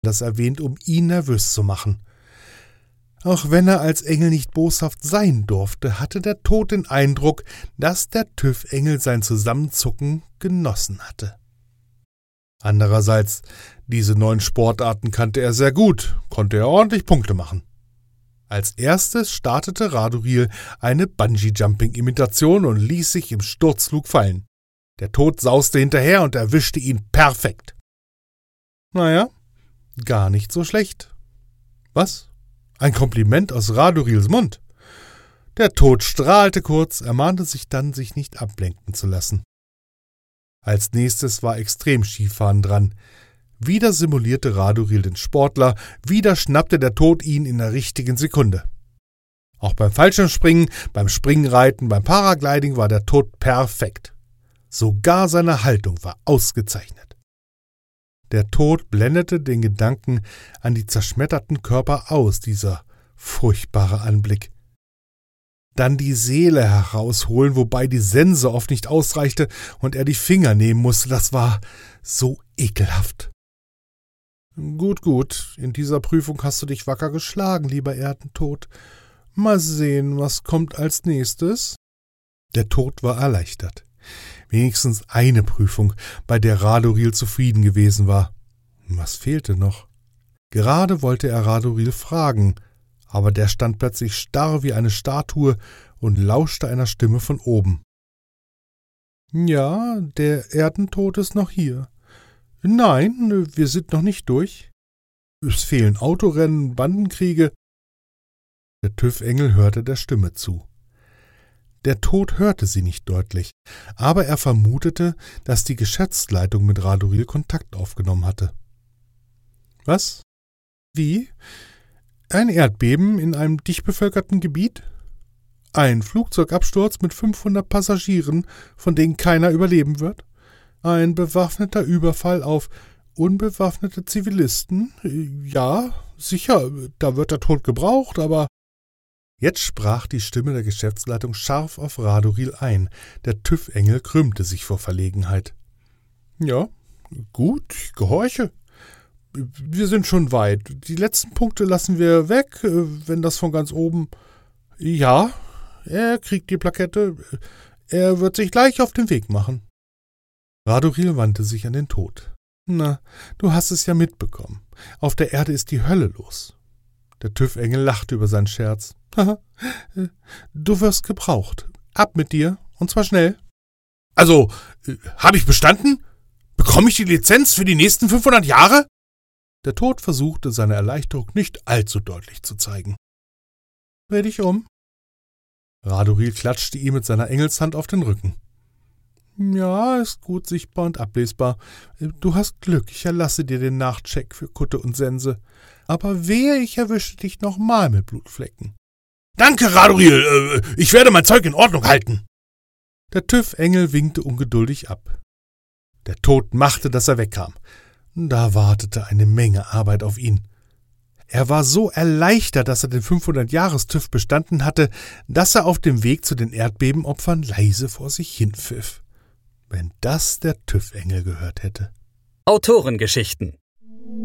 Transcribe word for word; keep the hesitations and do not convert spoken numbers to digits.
das erwähnt, um ihn nervös zu machen. Auch wenn er als Engel nicht boshaft sein durfte, hatte der Tod den Eindruck, dass der TÜV-Engel sein Zusammenzucken genossen hatte. Andererseits, diese neuen Sportarten kannte er sehr gut, konnte er ordentlich Punkte machen. Als erstes startete Raduril eine Bungee-Jumping-Imitation und ließ sich im Sturzflug fallen. Der Tod sauste hinterher und erwischte ihn perfekt. Naja, gar nicht so schlecht. Was? Ein Kompliment aus Radurils Mund. Der Tod strahlte kurz, ermahnte sich dann, sich nicht ablenken zu lassen. Als nächstes war Extremskifahren dran. Wieder simulierte Raduril den Sportler, wieder schnappte der Tod ihn in der richtigen Sekunde. Auch beim Fallschirmspringen, beim Springreiten, beim Paragliding war der Tod perfekt. Sogar seine Haltung war ausgezeichnet. Der Tod blendete den Gedanken an die zerschmetterten Körper aus, dieser furchtbare Anblick. Dann die Seele herausholen, wobei die Sense oft nicht ausreichte und er die Finger nehmen musste, das war so ekelhaft. Gut, gut, in dieser Prüfung hast du dich wacker geschlagen, lieber Erdentod. Mal sehen, was kommt als nächstes? Der Tod war erleichtert. Wenigstens eine Prüfung, bei der Raduril zufrieden gewesen war. Was fehlte noch? Gerade wollte er Raduril fragen, aber der stand plötzlich starr wie eine Statue und lauschte einer Stimme von oben. »Ja, der Erdentod ist noch hier. Nein, wir sind noch nicht durch. Es fehlen Autorennen, Bandenkriege.« Der TÜV-Engel hörte der Stimme zu. Der Tod hörte sie nicht deutlich, aber er vermutete, dass die Geschäftsleitung mit Raduril Kontakt aufgenommen hatte. »Was? Wie? Ein Erdbeben in einem dicht bevölkerten Gebiet? Ein Flugzeugabsturz mit fünfhundert Passagieren, von denen keiner überleben wird? Ein bewaffneter Überfall auf unbewaffnete Zivilisten? Ja, sicher, da wird der Tod gebraucht, aber...« Jetzt sprach die Stimme der Geschäftsleitung scharf auf Raduril ein. Der TÜV-Engel krümmte sich vor Verlegenheit. »Ja, gut, ich gehorche. Wir sind schon weit. Die letzten Punkte lassen wir weg, wenn das von ganz oben... Ja, er kriegt die Plakette. Er wird sich gleich auf den Weg machen.« Raduril wandte sich an den Tod. »Na, du hast es ja mitbekommen. Auf der Erde ist die Hölle los.« Der TÜV-Engel lachte über seinen Scherz. »Haha, du wirst gebraucht. Ab mit dir, und zwar schnell.« »Also, äh, habe ich bestanden? Bekomme ich die Lizenz für die nächsten fünfhundert Jahre?« Der Tod versuchte, seine Erleichterung nicht allzu deutlich zu zeigen. »Dreh dich um.« Raduril klatschte ihm mit seiner Engelshand auf den Rücken. »Ja, ist gut sichtbar und ablesbar. Du hast Glück, ich erlasse dir den Nachcheck für Kutte und Sense. Aber wehe, ich erwische dich nochmal mit Blutflecken.« »Danke, Raduril, äh, ich werde mein Zeug in Ordnung halten.« Der TÜV-Engel winkte ungeduldig ab. Der Tod machte, dass er wegkam. Da wartete eine Menge Arbeit auf ihn. Er war so erleichtert, dass er den fünfhundert-Jahres-TÜV bestanden hatte, dass er auf dem Weg zu den Erdbebenopfern leise vor sich hinpfiff. Wenn das der TÜV-Engel gehört hätte. Autorengeschichten